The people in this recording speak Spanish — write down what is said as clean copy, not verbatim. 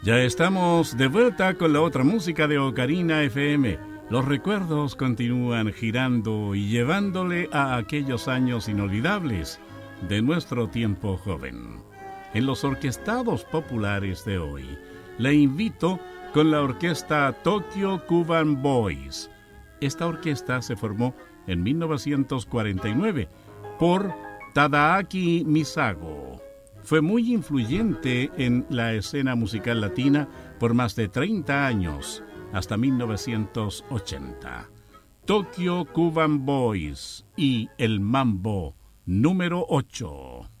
Ya estamos de vuelta con la otra música de Ocarina FM. Los recuerdos continúan girando y llevándole a aquellos años inolvidables de nuestro tiempo joven. En los orquestados populares de hoy, le invito con la orquesta Tokyo Cuban Boys. Esta orquesta se formó en 1949 por Tadaaki Misago. Fue muy influyente en la escena musical latina por más de 30 años, hasta 1980. Tokyo Cuban Boys y el Mambo número 8.